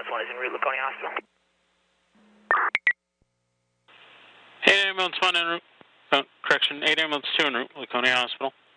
ambulance 1 is en route, Laconia Hospital. 8 ambulance 1 en route. Correction, 8 ambulance 2 en route, Laconia Hospital.